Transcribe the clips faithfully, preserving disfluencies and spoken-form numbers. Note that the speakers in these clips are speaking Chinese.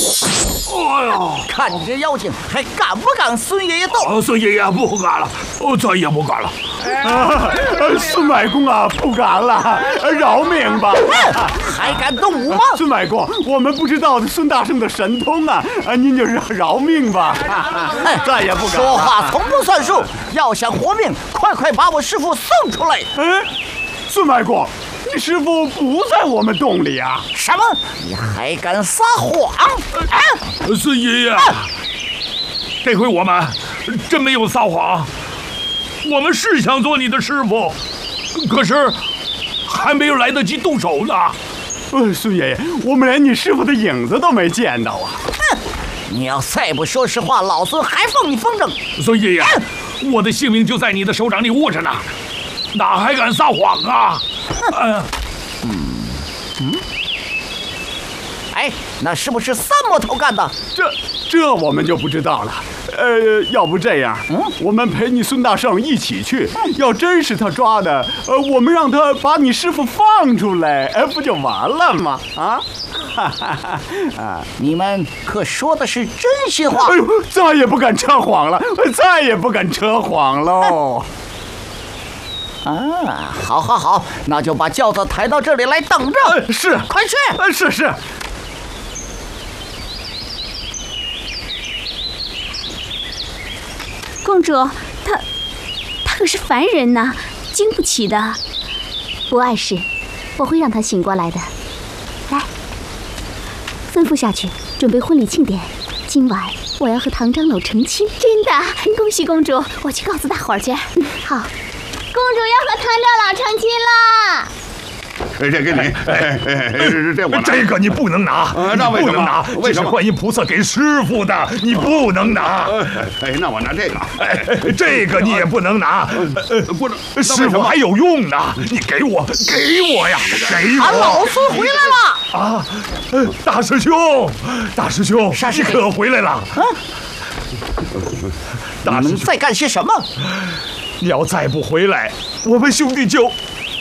哎呦， 看你这妖精，还敢不敢孙爷爷斗？ 哦，孙爷爷不敢了，我再也不敢了。 啊，孙外公啊，不敢了，饶命吧！ 还敢动武吗？ 孙外公，我们不知道孙大圣的神通啊，您就是饶命吧！再也不敢了。 说话从不算数，要想活命，快快把我师傅送出来！ 嗯，孙外公，你师傅不在我们洞里啊？ 什么？你还敢撒谎？啊！ 孙爷爷，这回我们真没有撒谎，我们是想做你的师傅，可是还没有来得及动手呢。 呃，孙爷爷，我们连你师傅的影子都没见到啊！ 哼！你要再不说实话，老孙还放你风筝！ 孙爷爷，我的性命就在你的手掌里握着呢，哪还敢撒谎啊？ 嗯嗯，哎，那是不是三魔头干的？ 这这我们就不知道了。呃，要不这样，嗯，我们陪你孙大圣一起去。要真是他抓的，呃，我们让他把你师傅放出来，哎，不就完了吗？啊，哈哈哈啊！ 你们可说的是真心话？ 哎呦，再也不敢扯谎了，再也不敢扯谎喽。 啊，好，好，好，那就把轿子抬到这里来等着。 呃、是， 快去！ 呃，是是。 公主，他他可是凡人呐，经不起的。不碍事，我会让他醒过来的。来，吩咐下去，准备婚礼庆典。今晚我要和唐长老成亲。真的，恭喜公主！我去告诉大伙儿去。嗯，好。 公主要和唐长老成亲啦！ 这给你，哎哎，这这我拿， 这个你不能拿， 那为什么？ 拿？ 为什么？ 观音菩萨给师傅的，你不能拿。 哎，那我拿这个。 哎，这个你也不能拿， 不能， 师傅还有用呢。你给我，给我呀，给我！ 俺老孙回来了！ 啊，大师兄，大师兄， 啥事？ 可回来了？啊！ 你们在干些什么？ 你要再不回来，我们兄弟就……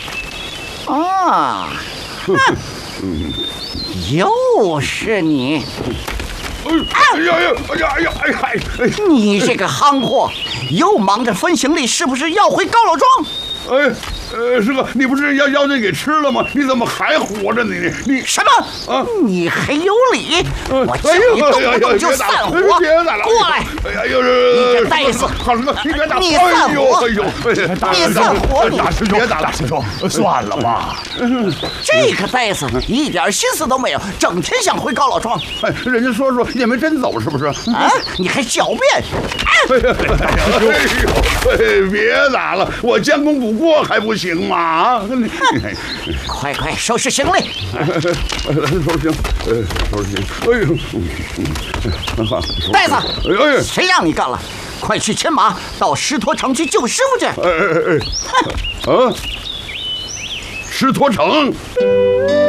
啊！哼，又是你！ 哎呀呀！哎呀哎呀哎呀！ 你这个憨货，又忙着分行李，是不是要回高老庄？ 哎，呃，师哥，你不是要妖精给吃了吗？你怎么还活着呢？你你什么？啊！你还有理？我叫你动不动就散伙！ 别打了！ 过来！ 哎呀，又是你这呆子！ 好师哥，你别打！ 你散伙！ 哎呦， 你散伙！ 大师兄，别打！大师兄，算了吧。 这个呆子一点心思都没有，整天想回高老庄。 哎，人家说说也没真走，是不是？ 啊！你还狡辩！ 哎呦，哎，别打了，我将功补过还不行吗？啊！ 快快收拾行李！ 收拾行，呃，收拾行。哎呦， 呆子， 哎， 谁让你干了？快去牵马到石陀城去救师傅去！ 哎哎哎，啊，石陀城。